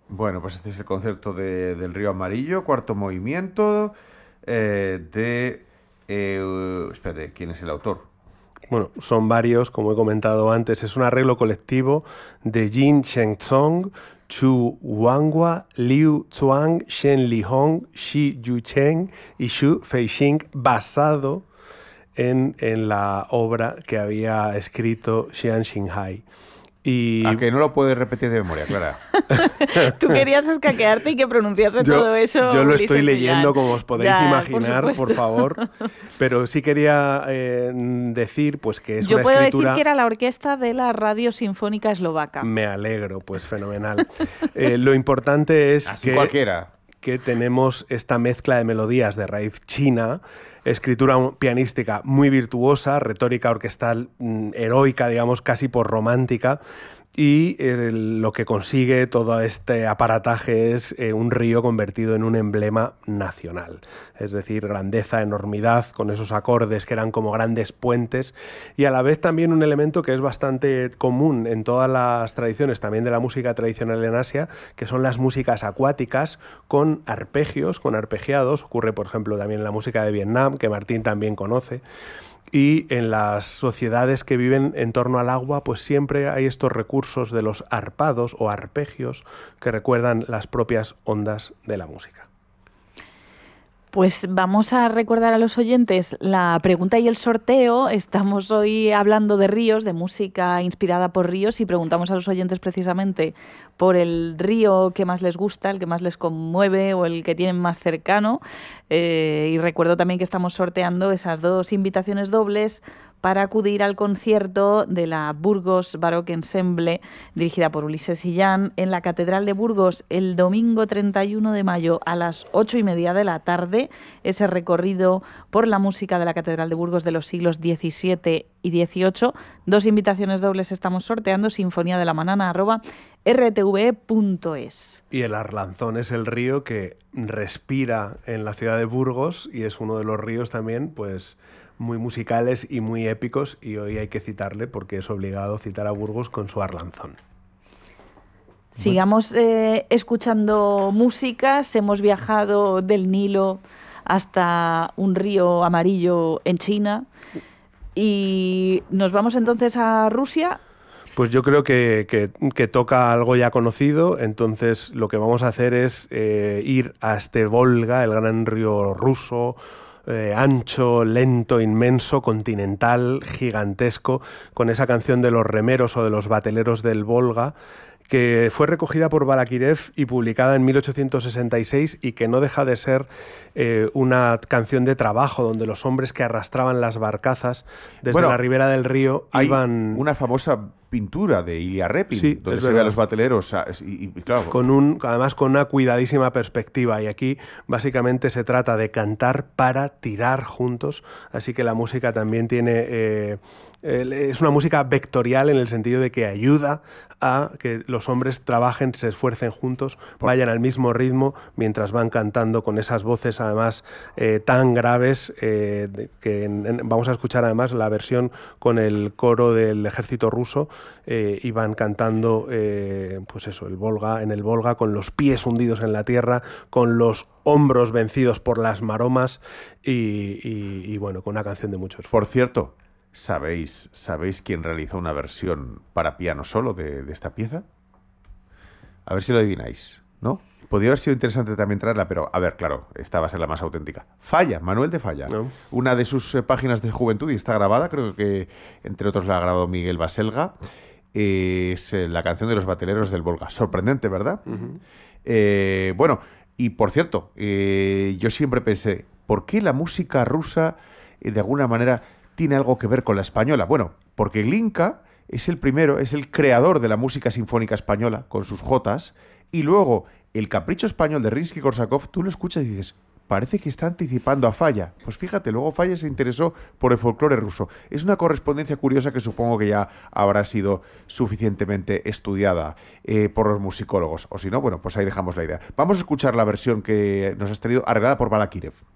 Bueno, pues este es el concierto del Río Amarillo, cuarto movimiento espérate, ¿quién es el autor? Bueno, son varios, como he comentado antes. Es un arreglo colectivo de Jin Chengzong, Chu Wanghua, Liu Chuang, Shen Lihong, Shi Yucheng y Xu Feixing, basado en la obra que había escrito Xian Xinghai. Y A que no lo puedes repetir de memoria, Clara. Tú querías escaquearte y que pronunciase todo eso. Yo lo Ulises estoy Sillán. leyendo, como os podéis Ya, imaginar, por favor. Pero sí quería decir pues que es Yo una puedo escritura... decir que era la orquesta de la Radio Sinfónica Eslovaca. Me alegro, pues fenomenal. Lo importante es Así cualquiera. que tenemos esta mezcla de melodías de raíz china, escritura pianística muy virtuosa, retórica orquestal heroica, digamos, casi por romántica, y lo que consigue todo este aparataje es un río convertido en un emblema nacional. Es decir, grandeza, enormidad, con esos acordes que eran como grandes puentes, y a la vez también un elemento que es bastante común en todas las tradiciones, también de la música tradicional en Asia, que son las músicas acuáticas con arpegios, con arpegiados. Ocurre, por ejemplo, también en la música de Vietnam, que Martín también conoce. Y en las sociedades que viven en torno al agua, pues siempre hay estos recursos de los arpados o arpegios que recuerdan las propias ondas de la música. Pues vamos a recordar a los oyentes la pregunta y el sorteo. Estamos hoy hablando de ríos, de música inspirada por ríos, y preguntamos a los oyentes precisamente por el río que más les gusta, el que más les conmueve o el que tienen más cercano. Y recuerdo también que estamos sorteando esas 2 invitaciones dobles para acudir al concierto de la Burgos Baroque Ensemble, dirigida por Ulises Sillán, en la Catedral de Burgos el domingo 31 de mayo a las 8:30 de la tarde. Ese recorrido por la música de la Catedral de Burgos de los siglos XVII y XVIII. 2 invitaciones dobles estamos sorteando, sinfoniadelamana@rtve.es. Y el Arlanzón es el río que respira en la ciudad de Burgos y es uno de los ríos también, pues, muy musicales y muy épicos, y hoy hay que citarle porque es obligado citar a Burgos con su Arlanzón. Sigamos escuchando músicas. Hemos viajado del Nilo hasta un río amarillo en China y nos vamos entonces a Rusia. Pues yo creo que toca algo ya conocido, entonces lo que vamos a hacer es ir a este Volga, el gran río ruso, ancho, lento, inmenso, continental, gigantesco, con esa canción de los remeros o de los bateleros del Volga, que fue recogida por Balakirev y publicada en 1866, y que no deja de ser una canción de trabajo, donde los hombres que arrastraban las barcazas desde la ribera del río iban... Hay una famosa pintura de Ilya Repin, sí, donde se ve a los bateleros y claro, además con una cuidadísima perspectiva, y aquí básicamente se trata de cantar para tirar juntos, así que la música también tiene... es una música vectorial en el sentido de que ayuda a que los hombres trabajen, se esfuercen juntos, vayan al mismo ritmo mientras van cantando con esas voces además tan graves vamos a escuchar además la versión con el coro del ejército ruso, y van cantando pues eso, el Volga, en el Volga, con los pies hundidos en la tierra, con los hombros vencidos por las maromas y bueno, con una canción de mucho esfuerzo. Por cierto, ¿sabéis quién realizó una versión para piano solo de esta pieza? A ver si lo adivináis, ¿no? Podría haber sido interesante también traerla, pero a ver, claro, esta va a ser la más auténtica. Falla, Manuel de Falla. ¿No? Una de sus páginas de juventud, y está grabada, creo que entre otros la ha grabado Miguel Baselga, es la canción de los bateleros del Volga. Sorprendente, ¿verdad? Uh-huh. Bueno, y por cierto, yo siempre pensé, ¿por qué la música rusa de alguna manera tiene algo que ver con la española? Bueno, porque Glinka es el primero, es el creador de la música sinfónica española, con sus jotas, y luego el Capricho Español de Rimsky-Korsakov, tú lo escuchas y dices, parece que está anticipando a Falla. Pues fíjate, luego Falla se interesó por el folclore ruso. Es una correspondencia curiosa que supongo que ya habrá sido suficientemente estudiada por los musicólogos. O si no, bueno, pues ahí dejamos la idea. Vamos a escuchar la versión que nos has traído, arreglada por Balakirev.